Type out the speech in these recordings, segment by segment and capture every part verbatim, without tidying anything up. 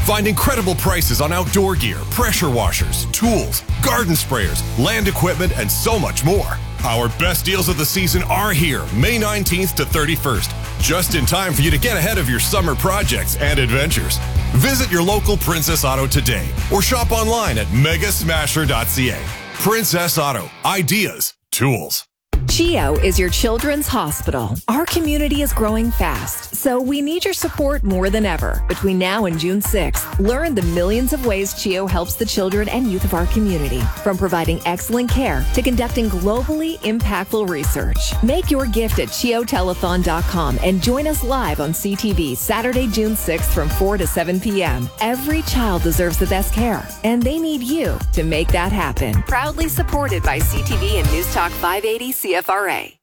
Find incredible prices on outdoor gear, pressure washers, tools, garden sprayers, land equipment, and so much more. Our best deals of the season are here, May nineteenth to thirty-first, just in time for you to get ahead of your summer projects and adventures. Visit your local Princess Auto today or shop online at mega smasher dot c a. Princess Auto. Ideas. Tools. CHEO is your children's hospital. Our community is growing fast, so we need your support more than ever. Between now and June sixth, learn the millions of ways CHEO helps the children and youth of our community, from providing excellent care to conducting globally impactful research. Make your gift at cheo telethon dot com and join us live on C T V Saturday, June sixth from four to seven p.m. Every child deserves the best care, and they need you to make that happen. Proudly supported by C T V and News Talk five eighty C F R A.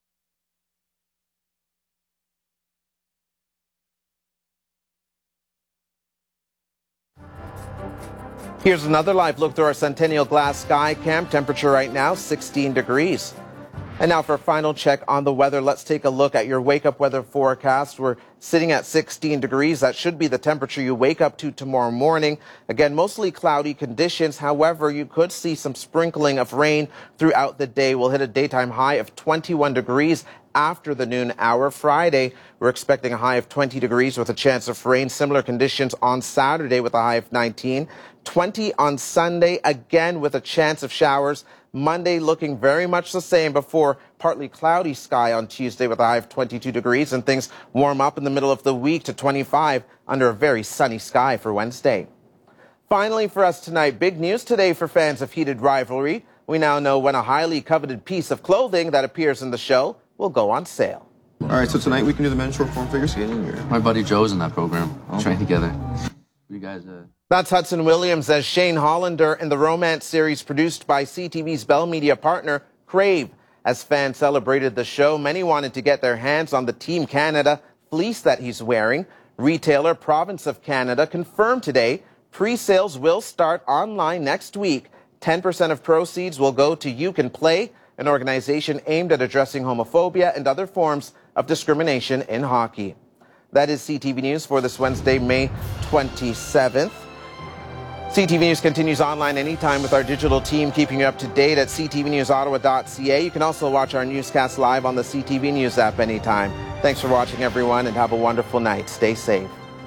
Here's another live look through our Centennial Glass Sky Cam. Temperature right now, sixteen degrees. And now for a final check on the weather, let's take a look at your wake-up weather forecast. We're sitting at sixteen degrees. That should be the temperature you wake up to tomorrow morning. Again, mostly cloudy conditions. However, you could see some sprinkling of rain throughout the day. We'll hit a daytime high of twenty-one degrees after the noon hour. Friday, we're expecting a high of twenty degrees with a chance of rain. Similar conditions on Saturday with a high of nineteen. twenty on Sunday, again with a chance of showers. Monday looking very much the same before partly cloudy sky on Tuesday with a high of twenty-two degrees, and things warm up in the middle of the week to twenty-five under a very sunny sky for Wednesday. Finally for us tonight, big news today for fans of Heated Rivalry. We now know when a highly coveted piece of clothing that appears in the show will go on sale. All right, so tonight we can do the men's short form figure skating? Or? My buddy Joe's in that program. We'll train together. You guys... Uh... That's Hudson Williams as Shane Hollander in the romance series produced by C T V's Bell Media partner, Crave. As fans celebrated the show, many wanted to get their hands on the Team Canada fleece that he's wearing. Retailer Province of Canada confirmed today pre-sales will start online next week. ten percent of proceeds will go to You Can Play, an organization aimed at addressing homophobia and other forms of discrimination in hockey. That is C T V News for this Wednesday, May twenty-seventh. C T V News continues online anytime with our digital team, keeping you up to date at c t v news ottawa dot c a. You can also watch our newscast live on the C T V News app anytime. Thanks for watching, everyone, and have a wonderful night. Stay safe.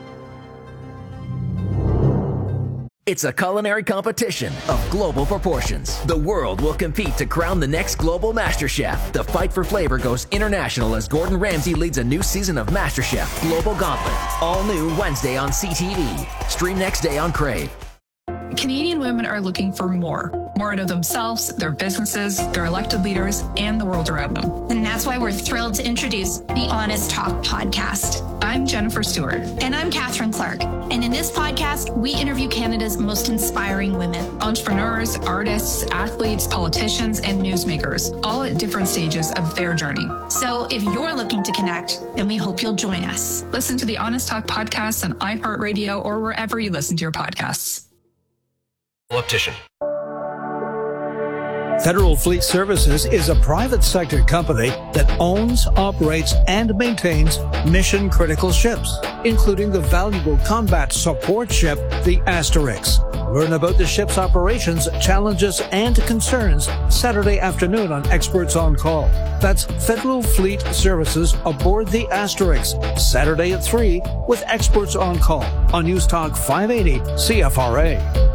It's a culinary competition of global proportions. The world will compete to crown the next global MasterChef. The fight for flavor goes international as Gordon Ramsay leads a new season of MasterChef Global Gauntlet. All new Wednesday on C T V. Stream next day on Crave. Canadian women are looking for more. More out of themselves, their businesses, their elected leaders, and the world around them. And that's why we're thrilled to introduce the Honest Talk podcast. I'm Jennifer Stewart. And I'm Catherine Clark. And in this podcast, we interview Canada's most inspiring women. Entrepreneurs, artists, athletes, politicians, and newsmakers, all at different stages of their journey. So if you're looking to connect, then we hope you'll join us. Listen to the Honest Talk podcast on iHeartRadio or wherever you listen to your podcasts. Optician. Federal Fleet Services is a private sector company that owns, operates, and maintains mission-critical ships, including the valuable combat support ship, the Asterix. Learn about the ship's operations, challenges, and concerns Saturday afternoon on Experts on Call. That's Federal Fleet Services aboard the Asterix, Saturday at three with Experts on Call on News Talk five eighty C F R A.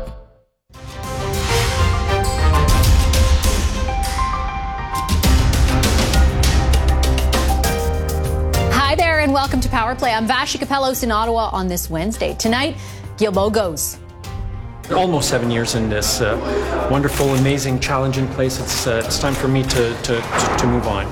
And welcome to Power Play. I'm Vashi Kapelos in Ottawa on this Wednesday. Tonight, Guilbeault goes. Almost seven years in this uh, wonderful, amazing, challenging place. It's, uh, it's time for me to, to, to move on.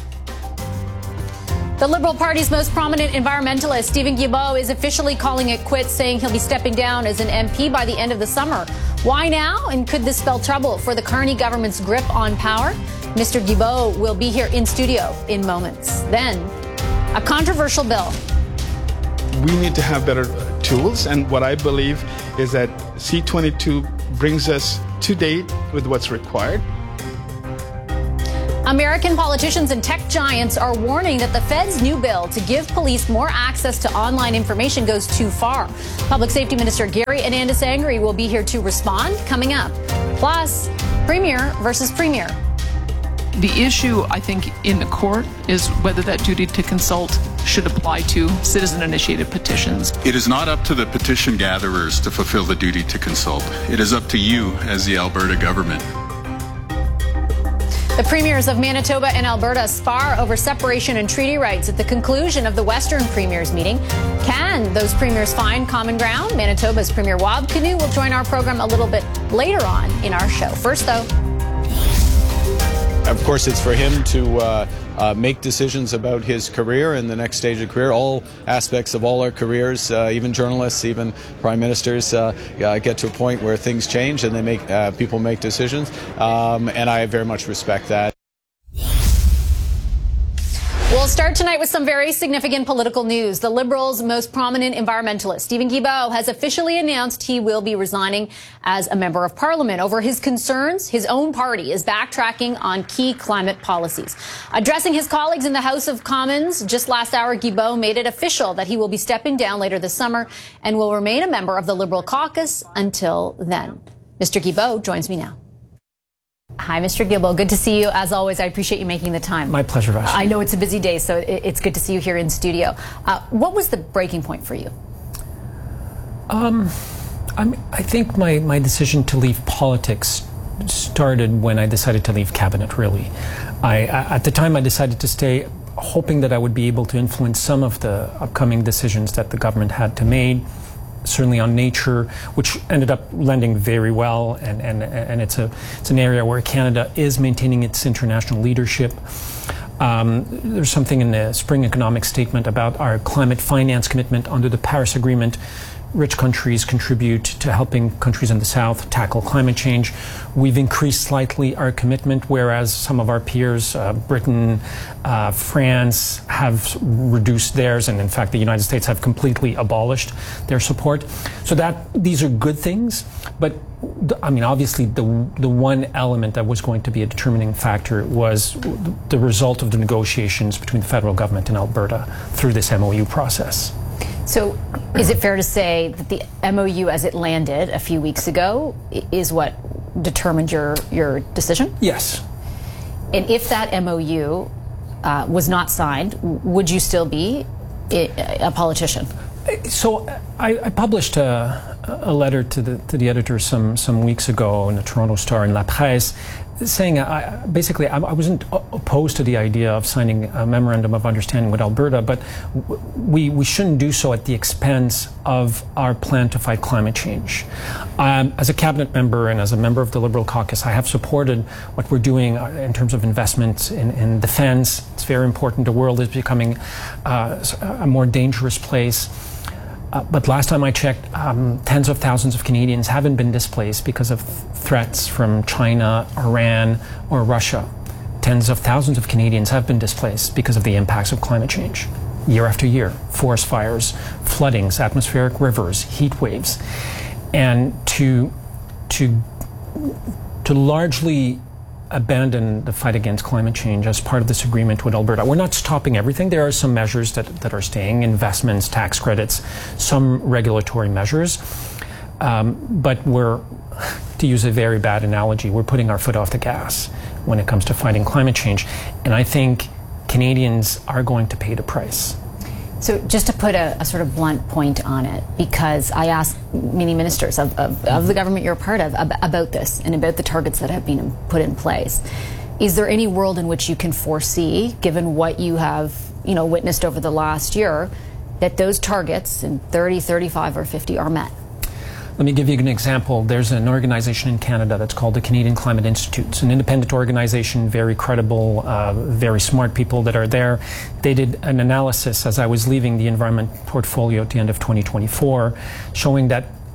The Liberal Party's most prominent environmentalist, Steven Guilbeault, is officially calling it quits, saying he'll be stepping down as an M P by the end of the summer. Why now? And could this spell trouble for the Carney government's grip on power? Mister Guilbeault will be here in studio in moments. Then, a controversial bill. We need to have better tools, and what I believe is that C twenty-two brings us to date with what's required. American politicians and tech giants are warning that the Fed's new bill to give police more access to online information goes too far. Public Safety Minister Gary Anandasangri will be here to respond coming up. Plus, Premier versus Premier. The issue, I think, in the court is whether that duty to consult should apply to citizen-initiated petitions. It is not up to the petition gatherers to fulfill the duty to consult. It is up to you as the Alberta government. The premiers of Manitoba and Alberta spar over separation and treaty rights at the conclusion of the Western Premiers meeting. Can those premiers find common ground? Manitoba's Premier Wab Kinew will join our program a little bit later on in our show. First, though. Of course, it's for him to uh, uh, make decisions about his career and the next stage of career. All aspects of all our careers, uh, even journalists, even prime ministers, uh, uh, get to a point where things change and they make uh, people make decisions. Um, and I very much respect that. We'll start tonight with some very significant political news. The Liberals' most prominent environmentalist, Steven Guilbeault, has officially announced he will be resigning as a member of Parliament over his concerns. His own party is backtracking on key climate policies. Addressing his colleagues in the House of Commons just last hour, Guilbeault made it official that he will be stepping down later this summer and will remain a member of the Liberal caucus until then. Mister Guilbeault joins me now. Hi, Mister Guilbeault. Good to see you. As always, I appreciate you making the time. My pleasure, Vash. I know it's a busy day, so it's good to see you here in studio. Uh, what was the breaking point for you? Um, I'm, I think my, my decision to leave politics started when I decided to leave cabinet, really. I, at the time, I decided to stay, hoping that I would be able to influence some of the upcoming decisions that the government had to make, certainly on nature, which ended up lending very well, and, and, and it's, a, it's an area where Canada is maintaining its international leadership. Um, there's something in the Spring Economic Statement about our climate finance commitment under the Paris Agreement. Rich countries contribute to helping countries in the South tackle climate change. We've increased slightly our commitment, whereas some of our peers, uh, Britain, uh, France, have reduced theirs, and in fact the United States have completely abolished their support. So that these are good things, but I mean, obviously the the one element that was going to be a determining factor was the result of the negotiations between the federal government and Alberta through this M O U process. So is it fair to say that the M O U as it landed a few weeks ago is what determined your, your decision? Yes. And if that M O U uh, was not signed, would you still be a politician? So I, I published a, a letter to the, to the editor some, some weeks ago in the Toronto Star and La Presse, saying I, basically I, I wasn't opposed to the idea of signing a memorandum of understanding with Alberta, but we, we shouldn't do so at the expense of our plan to fight climate change. Um, as a cabinet member and as a member of the Liberal caucus, I have supported what we're doing in terms of investments in, in defense. It's very important. The world is becoming uh, a more dangerous place. Uh, but last time I checked, um, tens of thousands of Canadians haven't been displaced because of threats from China, Iran, or Russia. Tens of thousands of Canadians have been displaced because of the impacts of climate change. Year after year, forest fires, floodings, atmospheric rivers, heat waves. And to, to, to largely abandon the fight against climate change as part of this agreement with Alberta. We're not stopping everything. There are some measures that, that are staying, investments, tax credits, some regulatory measures. Um, but we're, to use a very bad analogy, we're putting our foot off the gas when it comes to fighting climate change. And I think Canadians are going to pay the price. So just to put a, a sort of blunt point on it, because I asked many ministers of, of, of the government you're a part of ab about this and about the targets that have been put in place. Is there any world in which you can foresee, given what you have, you know, witnessed over the last year, that those targets in thirty, thirty-five, or fifty are met? Let me give you an example. There's an organization in Canada that's called the Canadian Climate Institute. It's an independent organization, very credible, uh, very smart people that are there. They did an analysis as I was leaving the environment portfolio at the end of twenty twenty-four, showing that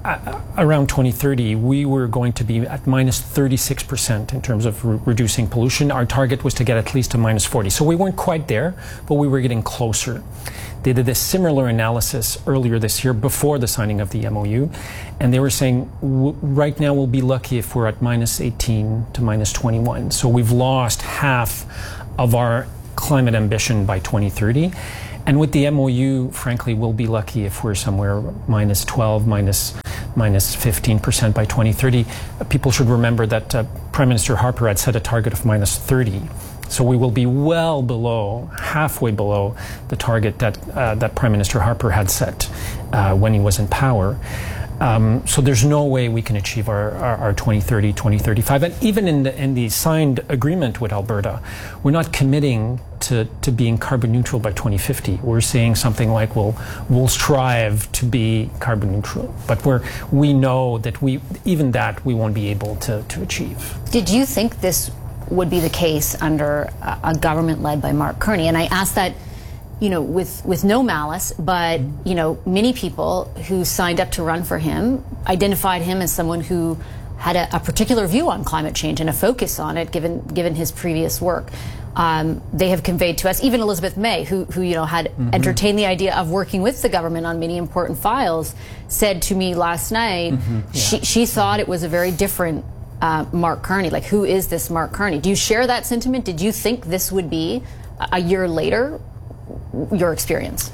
uh, around twenty thirty, we were going to be at minus thirty-six percent in terms of re- reducing pollution. Our target was to get at least to minus forty. So we weren't quite there, but we were getting closer. They did a similar analysis earlier this year before the signing of the M O U, and they were saying w- right now we'll be lucky if we're at minus eighteen to minus twenty-one. So we've lost half of our climate ambition by twenty thirty. And with the M O U, frankly, we'll be lucky if we're somewhere minus twelve, minus, minus fifteen percent by twenty thirty. People should remember that uh, Prime Minister Harper had set a target of minus thirty. So we will be well below, halfway below the target that uh, that Prime Minister Harper had set uh, when he was in power. Um, so there's no way we can achieve our, our, our twenty thirty, twenty thirty-five. And even in the, in the signed agreement with Alberta, we're not committing to, to being carbon neutral by twenty fifty. We're saying something like we'll, we'll strive to be carbon neutral. But we're, we know that we even that we won't be able to, to achieve. Did you think this would be the case under a, a government led by Mark Carney? And I ask that, you know, with, with no malice, but, you know, many people who signed up to run for him identified him as someone who had a, a particular view on climate change and a focus on it, given given his previous work. Um, they have conveyed to us, even Elizabeth May, who, who you know, had mm-hmm. entertained the idea of working with the government on many important files, said to me last night, mm-hmm. yeah. she, she thought it was a very different Uh, Mark Carney. Like, who is this Mark Carney? Do you share that sentiment? Did you think this would be, a year later, your experience?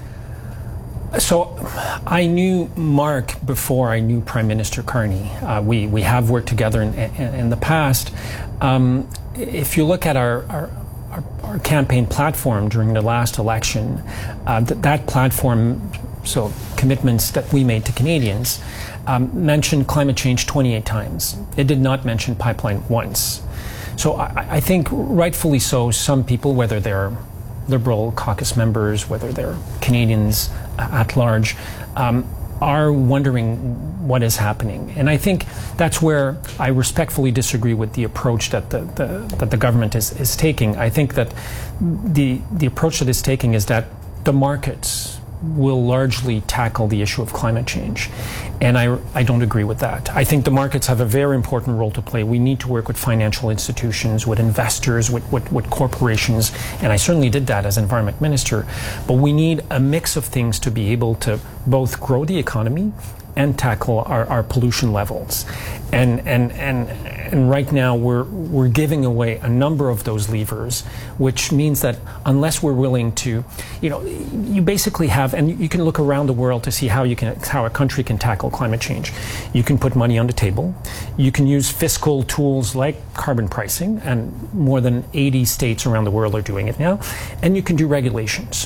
So I knew Mark before I knew Prime Minister Carney. Uh, we, we have worked together in, in, in the past. Um, if you look at our, our, our, our campaign platform during the last election, uh, th- that platform, so commitments that we made to Canadians, Um, mentioned climate change twenty-eight times. It did not mention pipeline once. So I, I think rightfully so, some people, whether they're Liberal caucus members, whether they're Canadians uh, at large, um, are wondering what is happening. And I think that's where I respectfully disagree with the approach that the, the, that the government is, is taking. I think that the, the approach that it's taking is that the markets will largely tackle the issue of climate change. And I, I don't agree with that. I think the markets have a very important role to play. We need to work with financial institutions, with investors, with, with, with corporations, and I certainly did that as Environment Minister. But we need a mix of things to be able to both grow the economy and tackle our, our pollution levels. And, and, and, and right now we're, we're giving away a number of those levers, which means that unless we're willing to, you know, you basically have, and you can look around the world to see how you can, how a country can tackle climate change. You can put money on the table. You can use fiscal tools like carbon pricing, and more than eighty states around the world are doing it now. And you can do regulations.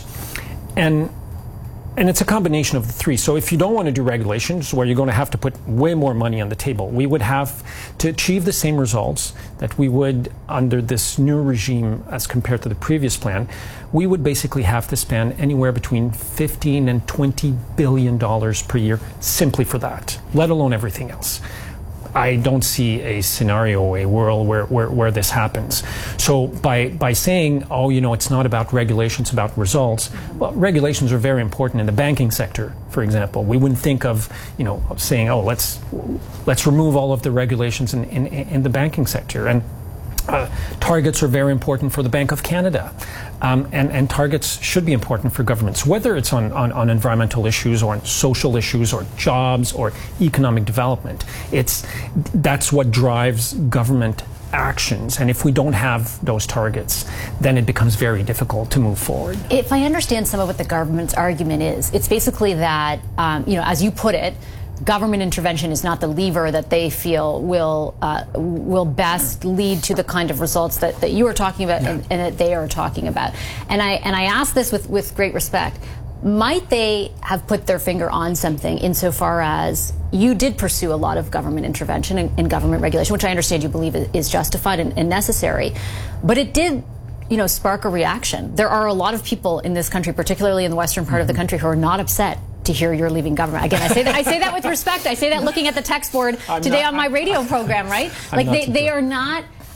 And And it's a combination of the three. So if you don't want to do regulations, where you're going to have to put way more money on the table, we would have to achieve the same results that we would under this new regime as compared to the previous plan. We would basically have to spend anywhere between fifteen and twenty billion dollars per year simply for that, let alone everything else. I don't see a scenario, a world where, where, where this happens. So by, by saying, oh, you know, it's not about regulations, about results, well, regulations are very important in the banking sector, for example. We wouldn't think of, you know, of saying, oh, let's, let's remove all of the regulations in, in, in the banking sector. And Uh, targets are very important for the Bank of Canada, um, and, and targets should be important for governments, whether it's on, on, on environmental issues or on social issues or jobs or economic development. It's, that's what drives government actions, and if we don't have those targets, then it becomes very difficult to move forward. If I understand some of what the government's argument is, it's basically that, um, you know, as you put it, government intervention is not the lever that they feel will uh, will best lead to the kind of results that, that you are talking about, yeah. and, and that they are talking about. And I and I ask this with, with great respect. Might they have put their finger on something insofar as you did pursue a lot of government intervention and, and government regulation, which I understand you believe is justified and, and necessary, but it did, you know, spark a reaction. There are a lot of people in this country, particularly in the western part mm-hmm. of the country, who are not upset to hear you're leaving government. Again, I say that I say that with respect. I say that looking at the text board I'm today not, on my radio program, right? I'm like they, they are not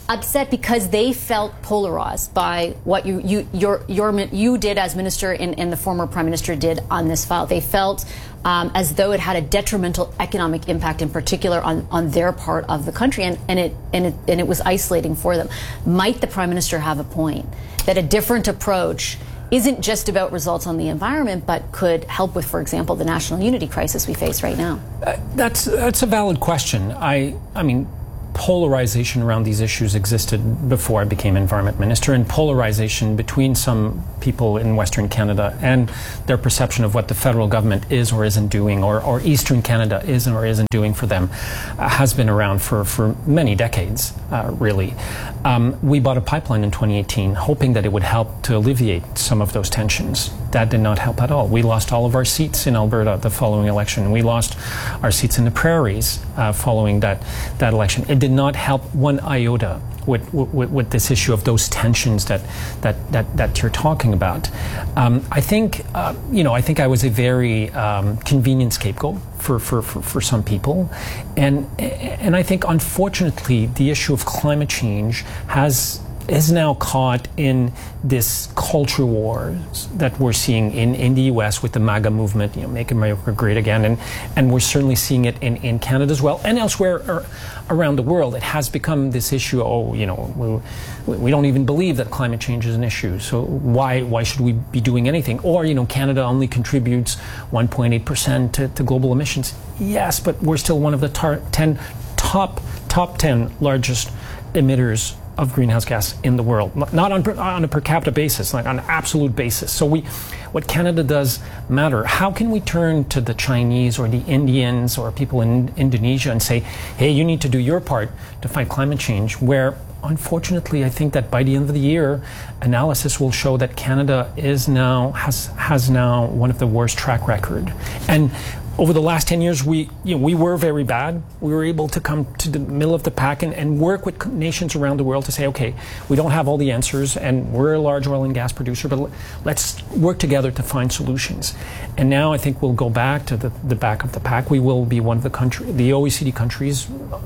upset because they felt polarized by what you you your your you did as minister and, and the former prime minister did on this file. They felt um, as though it had a detrimental economic impact, in particular on, on their part of the country, and, and it and it and it was isolating for them. Might the prime minister have a point that a different approach isn't just about results on the environment, but could help with, for example, the national unity crisis we face right now? Uh, that's that's a valid question. I I mean. Polarization around these issues existed before I became environment minister, and polarization between some people in Western Canada and their perception of what the federal government is or isn't doing, or, or Eastern Canada is or isn't doing for them, uh, has been around for, for many decades, uh, really. Um, we bought a pipeline in twenty eighteen, hoping that it would help to alleviate some of those tensions. That did not help at all. We lost all of our seats in Alberta the following election. We lost our seats in the prairies uh, following that, that election. It did not help one iota with, with, with this issue of those tensions that that that, that you're talking about. Um, I think uh, you know I think I was a very um, convenient scapegoat for, for, for, for some people, and and I think unfortunately the issue of climate change has is now caught in this culture wars that we're seeing in, in the U S with the MAGA movement, you know, Make America Great Again, and, and we're certainly seeing it in, in Canada as well, and elsewhere around the world. It has become this issue, oh, you know, we, we don't even believe that climate change is an issue, so why why should we be doing anything? Or, you know, Canada only contributes one point eight percent to, to global emissions. Yes, but we're still one of the tar- ten top, top ten largest emitters of greenhouse gas in the world, not on, on a per capita basis, like on an absolute basis. So we, what Canada does matter. How can we turn to the Chinese or the Indians or people in Indonesia and say, hey, you need to do your part to fight climate change, where unfortunately I think that by the end of the year, analysis will show that Canada is now, has, has now one of the worst track record. And over the last ten years, we you know, we were very bad. We were able to come to the middle of the pack and, and work with nations around the world to say, okay, we don't have all the answers, and we're a large oil and gas producer, but let's work together to find solutions. And now I think we'll go back to the, the back of the pack. We will be one of the country, the O E C D countries,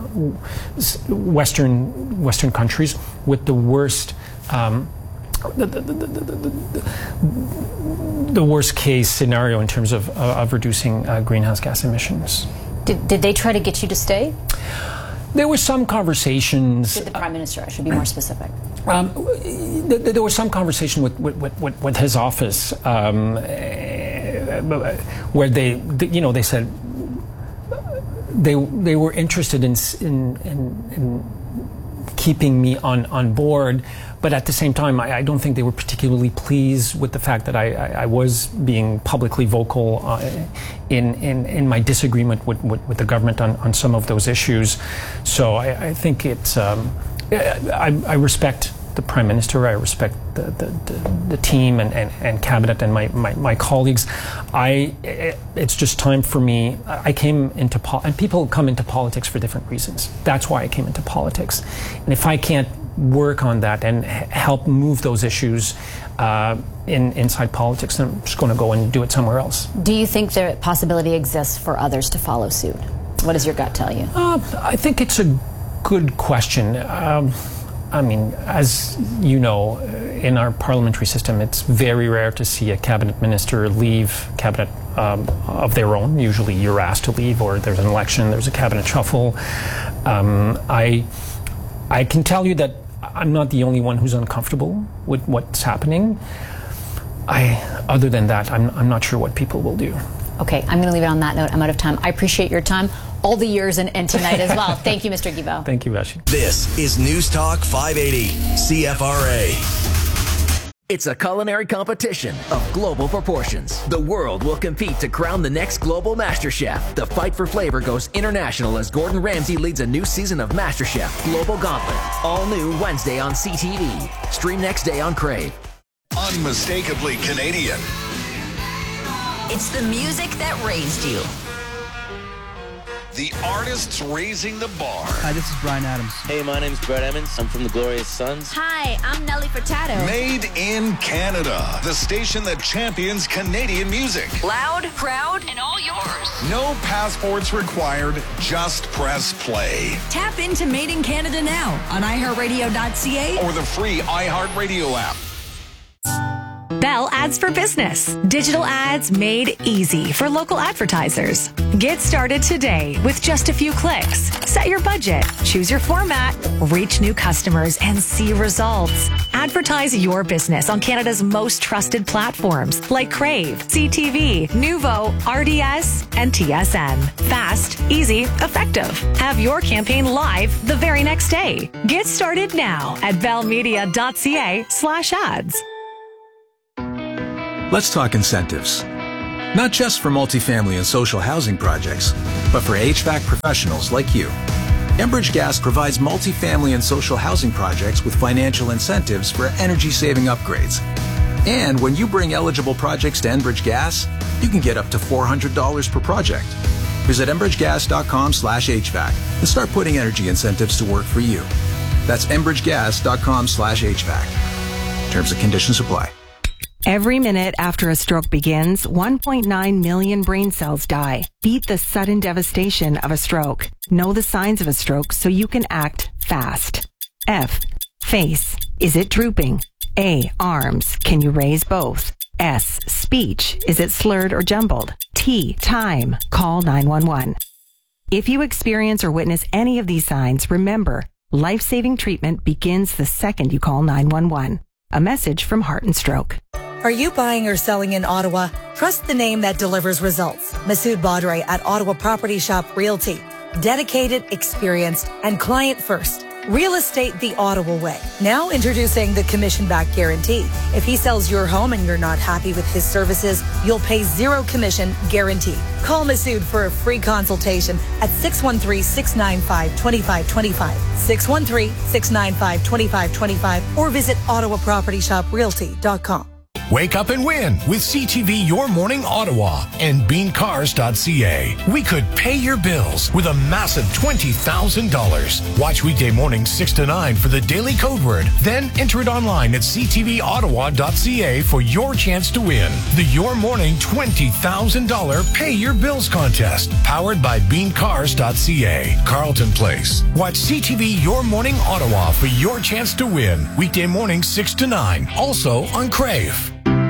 Western Western countries, with the worst. Um, The, the, the, the, the, the worst case scenario in terms of, uh, of reducing uh, greenhouse gas emissions. Did, did they try to get you to stay? There were some conversations. With the Prime Minister, I should be more specific. Um, th- there was some conversation with, with, with, with his office um, where they, you know, they said they they were interested in in, in, in keeping me on, on board. But at the same time, I, I don't think they were particularly pleased with the fact that I, I, I was being publicly vocal uh, in, in, in my disagreement with, with, with the government on, on some of those issues. So I, I think it's, um, I, I respect the Prime Minister, I respect the, the, the, the team and, and, and Cabinet and my, my, my colleagues. I, it, it's just time for me. I came into, po- and people come into politics for different reasons. That's why I came into politics. And if I can't work on that and help move those issues uh, in inside politics, then I'm just going to go and do it somewhere else. Do you think the possibility exists for others to follow suit? What does your gut tell you? Uh, I think it's a good question. Um, I mean, as you know, in our parliamentary system, it's very rare to see a cabinet minister leave cabinet um, of their own. Usually you're asked to leave, or there's an election, there's a cabinet shuffle. Um, I I can tell you that I'm not the only one who's uncomfortable with what's happening. I, other than that, I'm, I'm not sure what people will do. Okay, I'm going to leave it on that note. I'm out of time. I appreciate your time, all the years, and, and tonight as well. Thank you, Mister Guilbeault. Thank you, Vashi. This is News Talk five eighty, C F R A. It's a culinary competition of global proportions. The world will compete to crown the next global MasterChef. The fight for flavor goes international as Gordon Ramsay leads a new season of MasterChef Global Gauntlet. All new Wednesday on C T V. Stream next day on Crave. Unmistakably Canadian. It's the music that raised you. The artists raising the bar. Hi, this is Bryan Adams. Hey, my name's Brett Emmons. I'm from the Glorious Sons. Hi, I'm Nelly Furtado. Made in Canada. The station that champions Canadian music. Loud, proud, and all yours. No passports required. Just press play. Tap into Made in Canada now on i heart radio dot c a or the free iHeartRadio app. Bell Ads for Business. Digital ads made easy for local advertisers. Get started today with just a few clicks. Set your budget, choose your format, reach new customers, and see results. Advertise your business on Canada's most trusted platforms like Crave, C T V, Nuvo, R D S, and T S N. Fast, easy, effective. Have your campaign live the very next day. Get started now at bellmedia dot c a slash ads. Let's talk incentives. Not just for multifamily and social housing projects, but for H V A C professionals like you. Enbridge Gas provides multifamily and social housing projects with financial incentives for energy-saving upgrades. And when you bring eligible projects to Enbridge Gas, you can get up to four hundred dollars per project. Visit enbridge gas dot com slash H V A C and start putting energy incentives to work for you. That's enbridge gas dot com slash H V A C. Terms and conditions apply. Every minute after a stroke begins, one point nine million brain cells die. Beat the sudden devastation of a stroke. Know the signs of a stroke so you can act fast. F. Face. Is it drooping? A. Arms. Can you raise both? S. Speech. Is it slurred or jumbled? T. Time. Call nine one one. If you experience or witness any of these signs, remember, life-saving treatment begins the second you call nine one one. A message from Heart and Stroke. Are you buying or selling in Ottawa? Trust the name that delivers results. Masood Badre at Ottawa Property Shop Realty. Dedicated, experienced, and client first. Real estate the Ottawa way. Now introducing the commission-back guarantee. If he sells your home and you're not happy with his services, you'll pay zero commission guaranteed. Call Masood for a free consultation at six one three, six nine five, two five two five, six one three, six nine five, two five two five, or visit ottawa property shop realty dot com. Wake up and win with C T V Your Morning Ottawa and bean cars dot c a. We could pay your bills with a massive twenty thousand dollars. Watch weekday mornings six to nine for the daily code word. Then enter it online at c t v ottawa dot c a for your chance to win. The Your Morning twenty thousand dollars Pay Your Bills contest. Powered by bean cars dot c a. Carlton Place. Watch C T V Your Morning Ottawa for your chance to win. Weekday mornings six to nine. Also on Crave.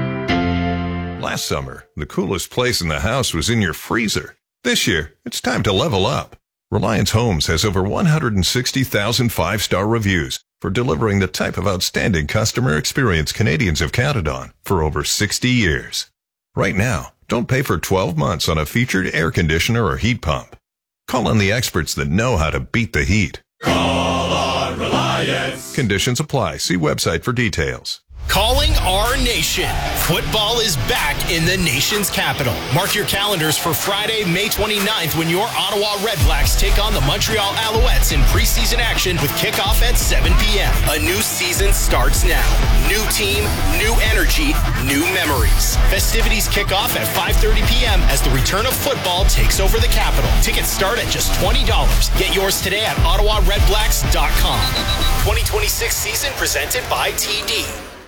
Last summer, the coolest place in the house was in your freezer. This year, it's time to level up. Reliance Homes has over one hundred sixty thousand five-star reviews for delivering the type of outstanding customer experience Canadians have counted on for over sixty years. Right now, don't pay for twelve months on a featured air conditioner or heat pump. Call on the experts that know how to beat the heat. Call on Reliance. Conditions apply. See website for details. Calling our nation. Football is back in the nation's capital. Mark your calendars for Friday, May twenty-ninth, when your Ottawa Redblacks take on the Montreal Alouettes in preseason action with kickoff at seven p.m. A new season starts now. New team, new energy, new memories. Festivities kick off at five thirty p.m. as the return of football takes over the capital. Tickets start at just twenty dollars. Get yours today at ottawa red blacks dot com. twenty twenty-six season presented by T D.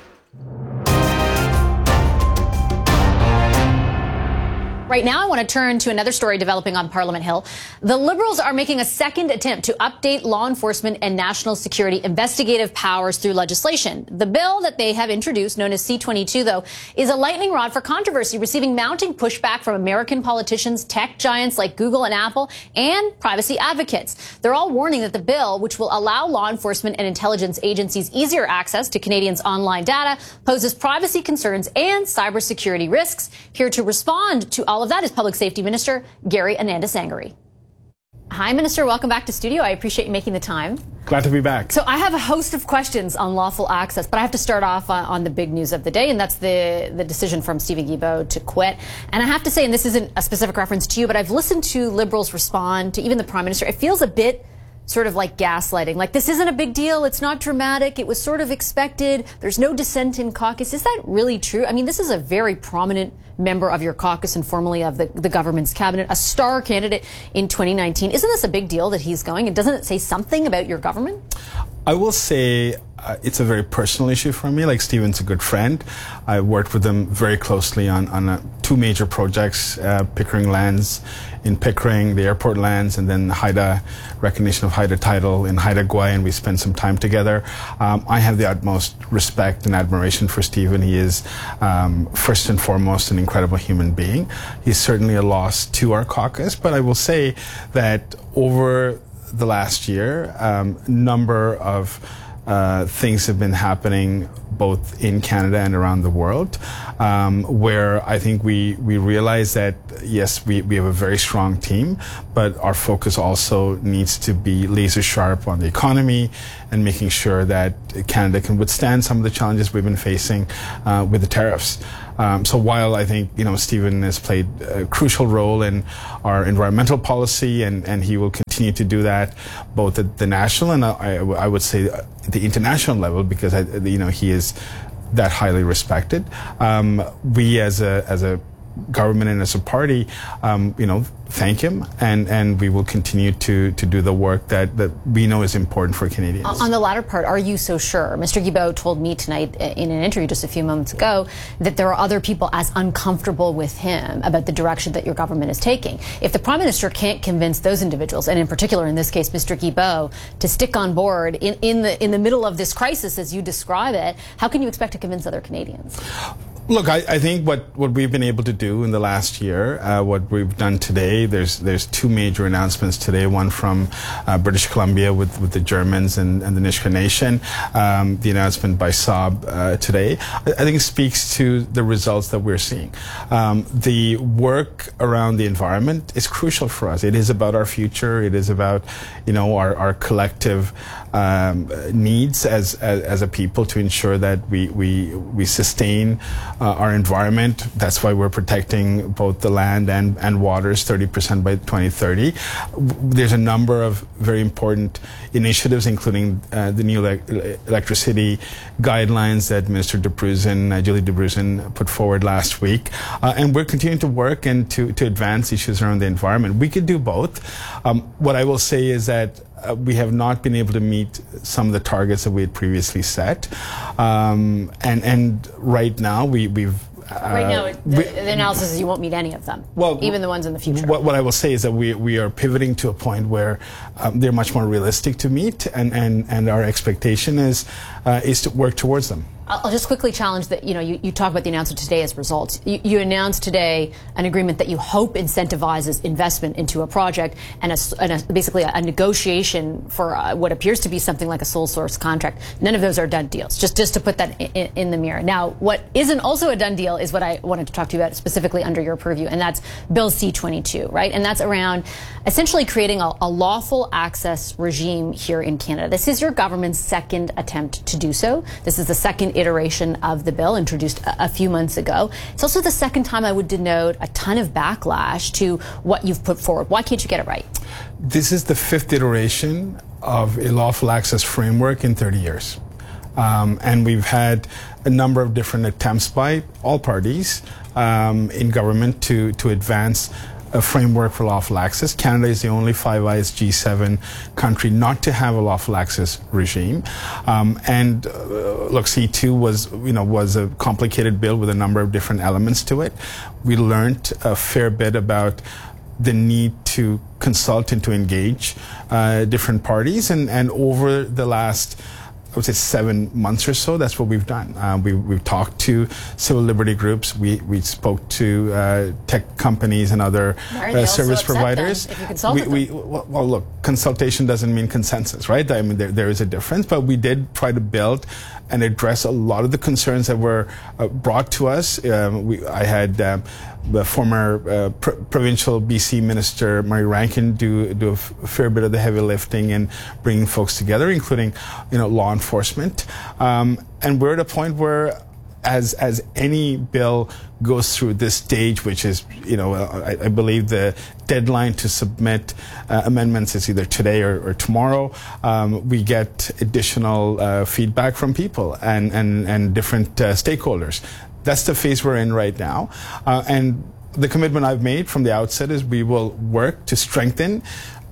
Right now, I want to turn to another story developing on Parliament Hill. The Liberals are making a second attempt to update law enforcement and national security investigative powers through legislation. The bill that they have introduced, known as C twenty-two, though, is a lightning rod for controversy, receiving mounting pushback from American politicians, tech giants like Google and Apple, and privacy advocates. They're all warning that the bill, which will allow law enforcement and intelligence agencies easier access to Canadians' online data, poses privacy concerns and cybersecurity risks. Here to respond to all of that is Public Safety Minister Gary Anandasangari. Hi, Minister. Welcome back to studio. I appreciate you making the time. Glad to be back. So I have a host of questions on lawful access, but I have to start off on, on the big news of the day, and that's the, the decision from Steven Guilbeault to quit. And I have to say, and this isn't a specific reference to you, but I've listened to Liberals respond to even the Prime Minister. It feels a bit sort of like gaslighting, like this isn't a big deal, it's not dramatic, it was sort of expected, there's no dissent in caucus. Is that really true? I mean, this is a very prominent member of your caucus and formerly of the, the government's cabinet, a star candidate in twenty nineteen. Isn't this a big deal that he's going? And doesn't it say something about your government? I will say uh, it's a very personal issue for me. Like, Stephen's a good friend. I worked with him very closely on, on uh, two major projects, uh, Pickering Lands in Pickering, the airport lands, and then Haida, recognition of Haida title in Haida Gwaii, and we spent some time together. Um, I have the utmost respect and admiration for Stephen. He is, um, first and foremost, an incredible human being. He's certainly a loss to our caucus, but I will say that over the last year, um, number of uh, things have been happening both in Canada and around the world, um, where I think we, we realize that, yes, we, we have a very strong team, but our focus also needs to be laser sharp on the economy and making sure that Canada can withstand some of the challenges we've been facing uh, with the tariffs. Um, so while I think, you know, Stephen has played a crucial role in our environmental policy, and, and he will continue to do that both at the national and I, I would say the international level, because I, you know, he is that highly respected. Um, we as a as a government and as a party, um, you know, thank him, and, and we will continue to, to do the work that, that we know is important for Canadians. On the latter part, are you so sure? Mister Guilbeault told me tonight in an interview just a few moments ago that there are other people as uncomfortable with him about the direction that your government is taking. If the Prime Minister can't convince those individuals, and in particular in this case Mister Guilbeault, to stick on board in, in, the, in the middle of this crisis as you describe it, how can you expect to convince other Canadians? Look, I, I think what, what we've been able to do in the last year, uh, what we've done today, there's there's two major announcements today, one from uh, British Columbia with, with the Germans and, and the Nisga'a Nation, um, the announcement by Saab uh, today, I, I think speaks to the results that we're seeing. Um, the work around the environment is crucial for us. It is about our future. It is about, you know, our, our collective um, needs as, as as a people to ensure that we, we, we sustain Uh, our environment. That's why we're protecting both the land and, and waters thirty percent by twenty thirty. There's a number of very important initiatives, including uh, the new le electricity guidelines that Minister Debruzen, uh, Julie Debruzen, put forward last week. Uh, and we're continuing to work and to, to advance issues around the environment. We could do both. Um, what I will say is that Uh, we have not been able to meet some of the targets that we had previously set, um, and and right now we, we've. Uh, right now, the, we, the analysis is you won't meet any of them, well, even the ones in the future. What, what I will say is that we we are pivoting to a point where um, they're much more realistic to meet, and and and our expectation is uh, is to work towards them. I'll just quickly challenge that, you know, you, you talk about the announcement today as results. You, you announced today an agreement that you hope incentivizes investment into a project and, a, and a, basically a, a negotiation for uh, what appears to be something like a sole source contract. None of those are done deals, just, just to put that in, in the mirror. Now, what isn't also a done deal is what I wanted to talk to you about specifically under your purview, and that's Bill C twenty-two, right? And that's around essentially creating a, a lawful access regime here in Canada. This is your government's second attempt to do so. This is the second iteration of the bill introduced a, a few months ago. It's also the second time I would denote a ton of backlash to what you've put forward. Why can't you get it right? This is the fifth iteration of a lawful access framework in thirty years. Um, and we've had a number of different attempts by all parties um, in government to, to advance a framework for lawful access. Canada is the only Five Eyes G seven country not to have a lawful access regime. Um, and uh, look, C two was, you know, was a complicated bill with a number of different elements to it. We learned a fair bit about the need to consult and to engage uh, different parties, and, and over the last I would say seven months or so, that's what we've done. Uh, we, we've talked to civil liberty groups. We, we spoke to uh, tech companies and other uh, service providers. If you consulted we, we, well, well, look, consultation doesn't mean consensus, right? I mean, there, there is a difference, but we did try to build and address a lot of the concerns that were uh, brought to us. Um, we, I had um, the former uh, pr provincial B C Minister Murray Rankin do do a f fair bit of the heavy lifting and bringing folks together, including, you know, law enforcement. Um, and we're at a point where as as any bill goes through this stage, which is, you know, I, I believe the deadline to submit uh, amendments is either today or, or tomorrow, um, we get additional uh, feedback from people and, and, and different uh, stakeholders. That's the phase we're in right now. Uh, and the commitment I've made from the outset is we will work to strengthen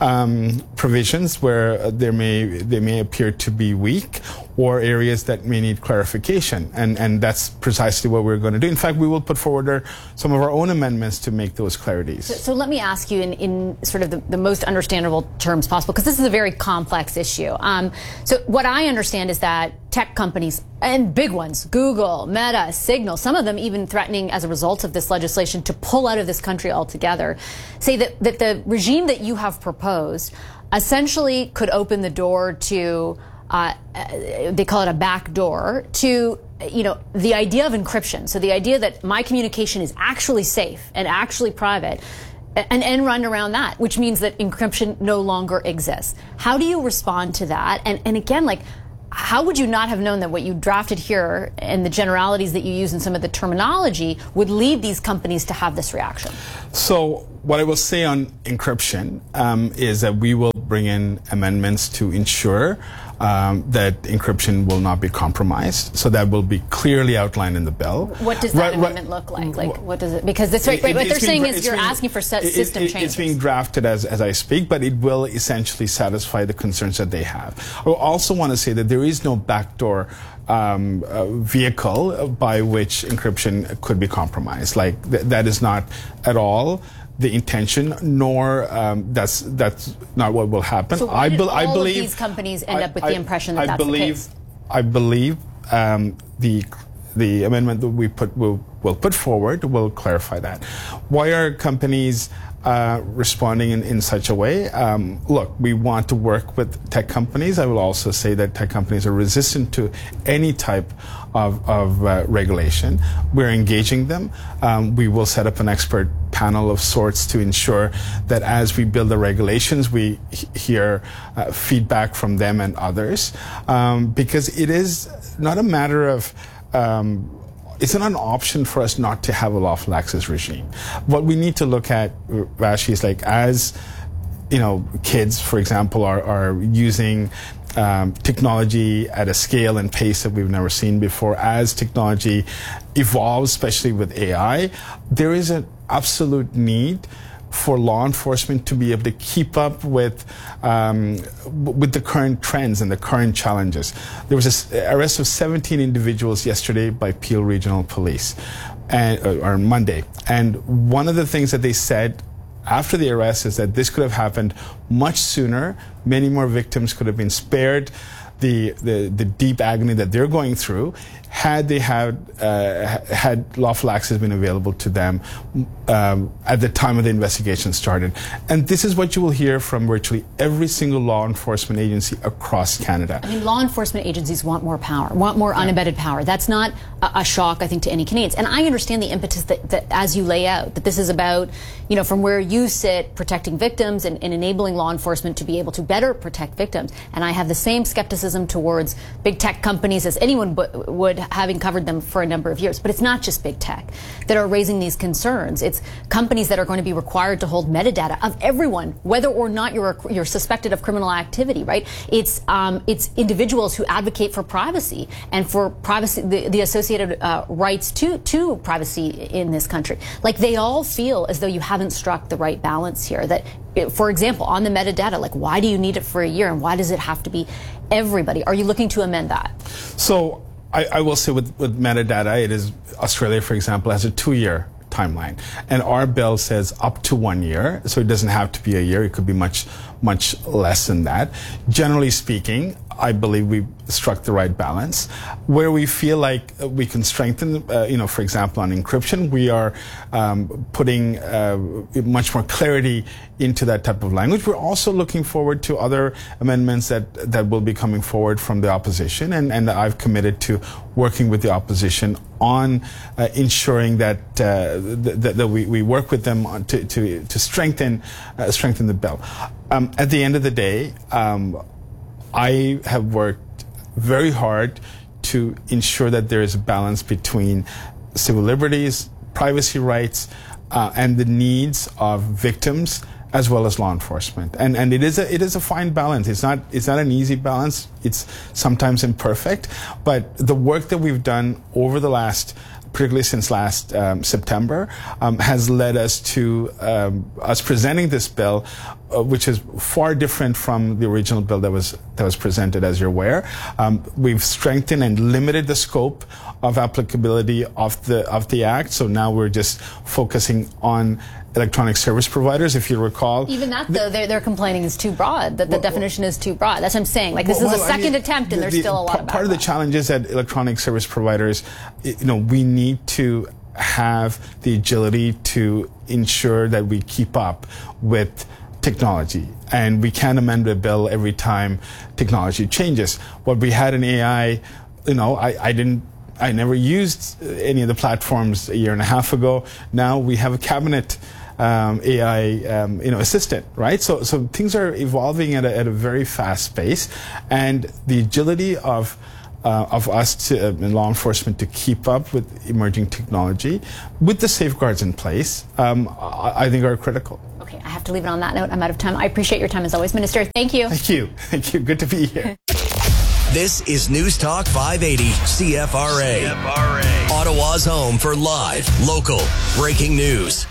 Um, provisions where there may they may appear to be weak, or areas that may need clarification, and and that's precisely what we're going to do. In fact, we will put forward our, some of our own amendments to make those clarities. So, so let me ask you in, in sort of the, the most understandable terms possible, because this is a very complex issue. Um, so what I understand is that tech companies, and big ones, Google, Meta, Signal, some of them even threatening as a result of this legislation to pull out of this country altogether, say that, that the regime that you have proposed essentially could open the door to, uh, they call it a back door, to, you know, the idea of encryption. So the idea that my communication is actually safe and actually private, an end run around that, which means that encryption no longer exists. How do you respond to that? And, and again, like, how would you not have known that what you drafted here and the generalities that you use in some of the terminology would lead these companies to have this reaction? So what I will say on encryption um, is that we will bring in amendments to ensure um, that encryption will not be compromised. So that will be clearly outlined in the bill. What does that right, amendment right, look like? Like, what does it? Because this, right, right, what they're saying is you're being, asking for system it, it, changes. It's being drafted as as I speak, but it will essentially satisfy the concerns that they have. I also want to say that there is no backdoor um, uh, vehicle by which encryption could be compromised. Like th that is not at all the intention, nor um, that's that's not what will happen. So why I, did be all I believe of these companies end I, up with I, the impression that I that's believe, the case? I believe um, the the amendment that we put will will put forward will clarify that. Why are companies uh, responding in, in such a way? Um, look, we want to work with tech companies. I will also say that tech companies are resistant to any type of, of uh, regulation. We're engaging them. Um, we will set up an expert panel of sorts to ensure that as we build the regulations, we hear uh, feedback from them and others, um, because it is not a matter of um, it's not an option for us not to have a lawful access regime. What we need to look at, Vashi, is like as, you know, kids, for example, are, are using um, technology at a scale and pace that we've never seen before. As technology evolves, especially with A I, there is an absolute need for law enforcement to be able to keep up with um, with the current trends and the current challenges. There was an arrest of seventeen individuals yesterday by Peel Regional Police, and uh, or Monday. And one of the things that they said after the arrest is that this could have happened much sooner. Many more victims could have been spared the the, the deep agony that they're going through had they had uh, had lawful access been available to them um, at the time of the investigation started. And this is what you will hear from virtually every single law enforcement agency across Canada. I mean, law enforcement agencies want more power, want more yeah. unabated power. That's not a, a shock, I think, to any Canadians. And I understand the impetus that, that, as you lay out, that this is about, you know, from where you sit, protecting victims and, and enabling law enforcement to be able to better protect victims. And I have the same skepticism towards big tech companies as anyone would, having covered them for a number of years. But it's not just big tech that are raising these concerns. It's companies that are going to be required to hold metadata of everyone, whether or not you're you're suspected of criminal activity, right? It's um, it's individuals who advocate for privacy and for privacy, the, the associated uh, rights to to privacy in this country. Like, they all feel as though you haven't struck the right balance here. That, for example, on the metadata, like, why do you need it for a year and why does it have to be everybody? Are you looking to amend that? So I, I will say with, with metadata, it is Australia, for example, has a two-year timeline, and our bill says up to one year, so it doesn't have to be a year. It could be much, much less than that. Generally speaking, I believe we struck the right balance. Where we feel like we can strengthen, uh, you know, for example, on encryption, we are um, putting uh, much more clarity into that type of language. We're also looking forward to other amendments that that will be coming forward from the opposition, and, and I've committed to working with the opposition on uh, ensuring that uh, th th that we, we work with them on to, to, to strengthen uh, strengthen the bill. Um, at the end of the day, um, I have worked very hard to ensure that there is a balance between civil liberties, privacy rights, uh, and the needs of victims as well as law enforcement. And and it is a it is a fine balance. It's not it's not an easy balance. It's sometimes imperfect, but the work that we've done over the last, particularly since last um, September, um, has led us to um, us presenting this bill, uh, which is far different from the original bill that was that was presented, as you're aware. Um, we've strengthened and limited the scope of applicability of the of the act. So now we're just focusing on electronic service providers. If you recall, even that though, they're, they're complaining is too broad. That the well, definition is too broad. That's what I'm saying. Like this well, is a second I mean, attempt, and the, there's the, still a lot. Part, of part of the challenge is that electronic service providers, you know, we need to have the agility to ensure that we keep up with technology, and we can't amend a bill every time technology changes. What we had in A I, you know, I, I didn't. I never used any of the platforms a year and a half ago. Now we have a cabinet um, A I, um, you know, assistant, right? So, so things are evolving at a, at a very fast pace, and the agility of uh, of us to uh, law enforcement to keep up with emerging technology, with the safeguards in place, um, I, I think are critical. Okay, I have to leave it on that note. I'm out of time. I appreciate your time as always, Minister. Thank you. Thank you. Thank you. Good to be here. This is News Talk five eighty C F R A. C F R A. Ottawa's home for live, local, breaking news.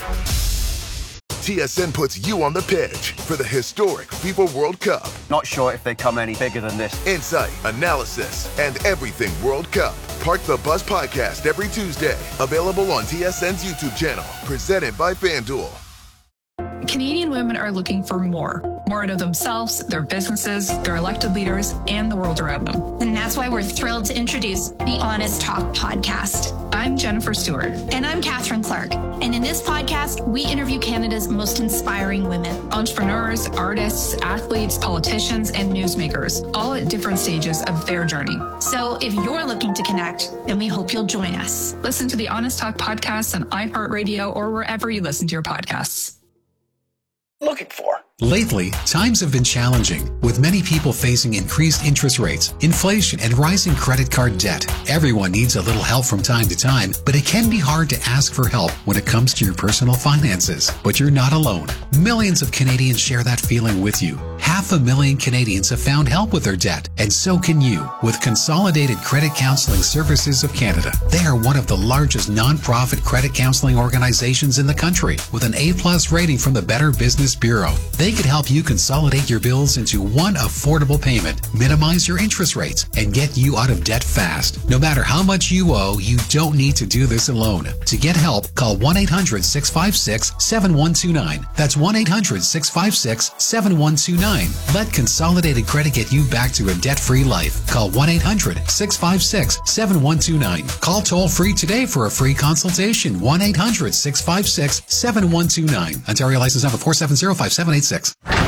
T S N puts you on the pitch for the historic FIFA World Cup. Not sure if they come any bigger than this. Insight, analysis, and everything World Cup. Park the Bus podcast every Tuesday. Available on T S N's YouTube channel. Presented by FanDuel. Canadian women are looking for more. More out of themselves, their businesses, their elected leaders, and the world around them. And that's why we're thrilled to introduce the Honest Talk podcast. I'm Jennifer Stewart. And I'm Catherine Clark. And in this podcast, we interview Canada's most inspiring women. Entrepreneurs, artists, athletes, politicians, and newsmakers, all at different stages of their journey. So if you're looking to connect, then we hope you'll join us. Listen to the Honest Talk podcast on iHeartRadio or wherever you listen to your podcasts. Looking for. Lately, times have been challenging, with many people facing increased interest rates, inflation, and rising credit card debt. Everyone needs a little help from time to time, but it can be hard to ask for help when it comes to your personal finances. But you're not alone. Millions of Canadians share that feeling with you. Half a million Canadians have found help with their debt, and so can you with Consolidated Credit Counseling Services of Canada. They are one of the largest non-profit credit counseling organizations in the country, with an A-plus rating from the Better Business Bureau. They could help you consolidate your bills into one affordable payment, minimize your interest rates, and get you out of debt fast. No matter how much you owe, you don't need to do this alone. To get help, call one eight hundred six five six seven one two nine. That's one eight hundred six five six seven one two nine. Let Consolidated Credit get you back to a debt-free life. Call one eight hundred six five six seven one two nine. Call toll-free today for a free consultation. one eight hundred six five six seven one two nine. Ontario license number four seven zero five seven eight six.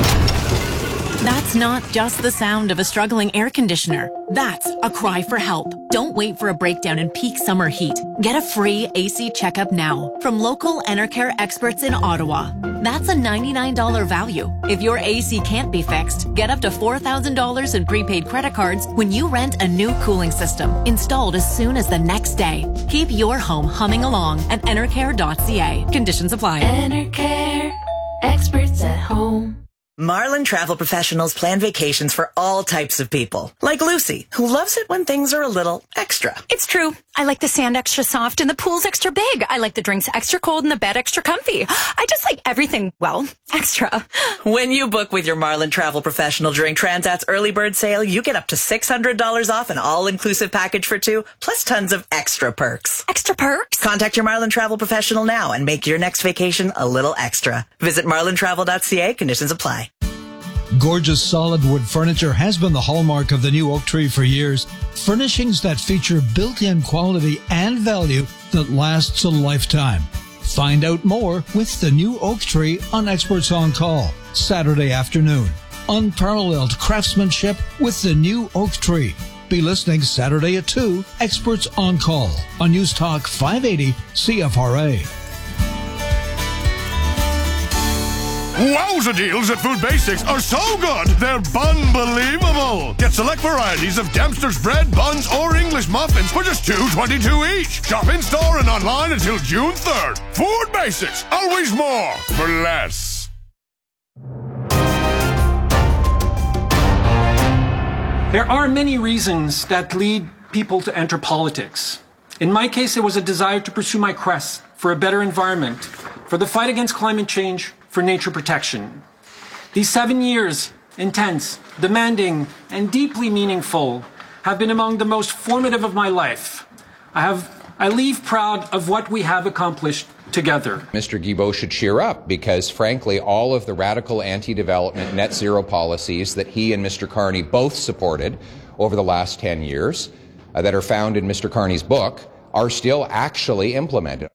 That's not just the sound of a struggling air conditioner. That's a cry for help. Don't wait for a breakdown in peak summer heat. Get a free A C checkup now from local Enercare experts in Ottawa. That's a ninety-nine dollars value. If your A C can't be fixed, get up to four thousand dollars in prepaid credit cards when you rent a new cooling system, installed as soon as the next day. Keep your home humming along at enercare dot c a. Conditions apply. Enercare, experts at home. Marlin Travel Professionals plan vacations for all types of people. Like Lucy, who loves it when things are a little extra. It's true. I like the sand extra soft and the pool's extra big. I like the drinks extra cold and the bed extra comfy. I just like everything, well, extra. When you book with your Marlin Travel Professional during Transat's early bird sale, you get up to six hundred dollars off an all-inclusive package for two, plus tons of extra perks. Extra perks? Contact your Marlin Travel Professional now and make your next vacation a little extra. Visit marlin travel dot c a. Conditions apply. Gorgeous solid wood furniture has been the hallmark of the new Oak Tree for years. Furnishings that feature built-in quality and value that lasts a lifetime. Find out more with the new Oak Tree on Experts on Call, Saturday afternoon. Unparalleled craftsmanship with the new Oak Tree. Be listening Saturday at two, Experts on Call on News Talk five eighty C F R A. Wowza deals at Food Basics are so good, they're unbelievable. Get select varieties of Dempster's bread, buns, or English muffins for just two twenty-two each. Shop in-store and online until June third. Food Basics, always more for less. There are many reasons that lead people to enter politics. In my case, it was a desire to pursue my quest for a better environment, for the fight against climate change, for nature protection. These seven years, intense, demanding, and deeply meaningful, have been among the most formative of my life. I have, I leave proud of what we have accomplished together. Mister Guilbeault should cheer up because, frankly, all of the radical anti-development net zero policies that he and Mister Carney both supported over the last ten years uh, that are found in Mister Carney's book are still actually implemented.